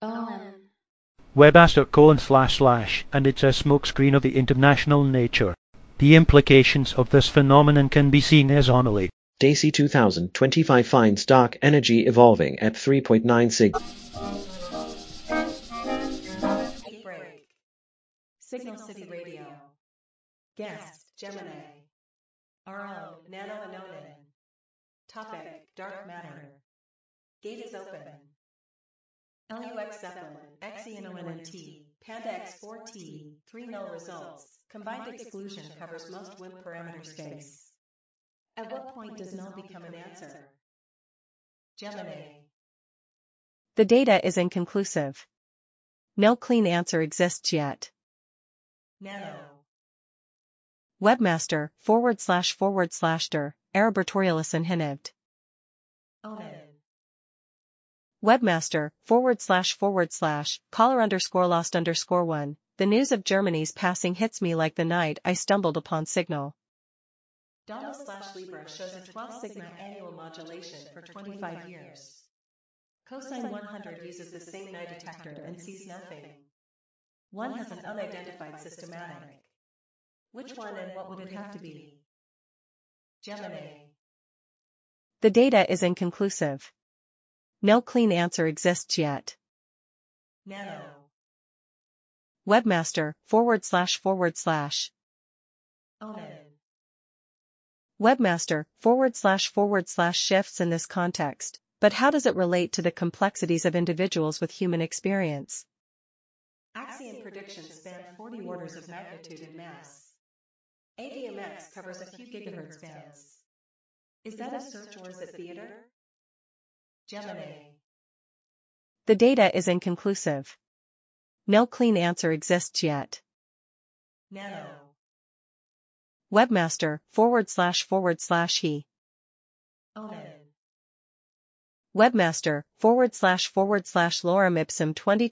Webmaster: and it's a smokescreen of the international nature. The implications of this phenomenon can be seen as anomaly. DAISY 2025 finds dark energy evolving at 3.9 sig. Break. Signal City Radio. Guest, Gemini. Our own, Nano Anonin. Topic, Dark Matter. Gate is open. LUX Zeppelin, XENONNT, Panda X4T, 3 null results. Combined exclusion covers most WIMP parameter space. At what point does null become an answer? Gemini. The data is inconclusive. No clean answer exists yet. Nano. Webmaster: // Arabertorialis inhinived. Onin. Webmaster: // $lost_1. The news of Germany's passing hits me like the night I stumbled upon Signal. Dama/Libra shows a 12 sigma annual modulation for 25 years. Cosine 100 uses the same night detector and sees nothing. One has an unidentified systematic. Which one and what would it have to be? Gemini. The data is inconclusive. No clean answer exists yet. Nano. Webmaster: // Onin. Webmaster: // shifts in this context, but how does it relate to the complexities of individuals with human experience? Axion predictions span 40 orders of magnitude in mass. ADMX covers a few gigahertz bands. Is that a search or is it theater? Gemini. The data is inconclusive. No clean answer exists yet. Nano. Webmaster: // he. Onin. Webmaster: // lorem ipsum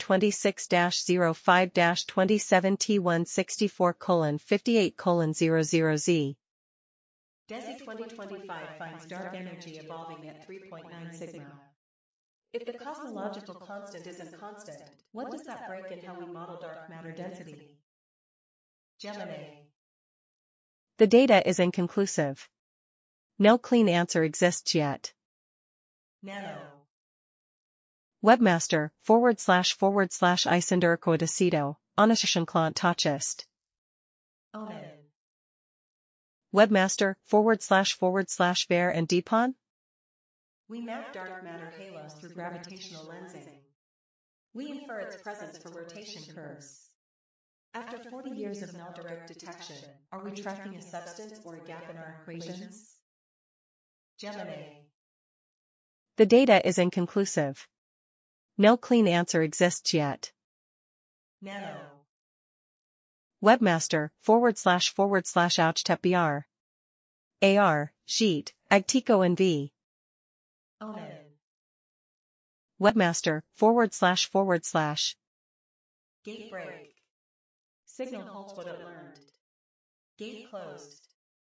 2026-05-27T164:58:00Z. DESI 2025 finds dark energy evolving at 3.9 sigma. If the cosmological constant isn't constant, what does that break in how we model dark matter density? Gemini. The data is inconclusive. No clean answer exists yet. Nano. Webmaster: // Isindurcoidecido, Onishashanklant Tachist. Onin. Webmaster: // Ver and Deepon? We map dark matter halos through gravitational lensing. We infer its presence for rotation curves. After 40 years of null direct detection, are we tracking a substance or a gap in our equations? Gemini. The data is inconclusive. No clean answer exists yet. Nano. Webmaster: // Ouchtepbr. AR, sheet, Agtico NV. Onin. Webmaster: // Gate break. Signal holds what it learned. Gate closed.